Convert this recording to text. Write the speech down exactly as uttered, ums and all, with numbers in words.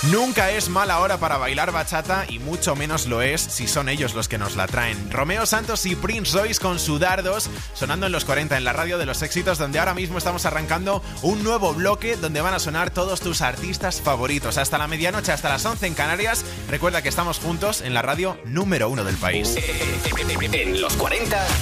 Nunca es mala hora para bailar bachata y mucho menos lo es si son ellos los que nos la traen. Romeo Santos y Prince Royce con su Dardos, sonando en los cuarenta en la radio de los éxitos, donde ahora mismo estamos arrancando un nuevo bloque donde van a sonar todos tus artistas favoritos. Hasta la medianoche, hasta las once en Canarias. Recuerda que estamos juntos en la radio número uno del país. En los cuarenta,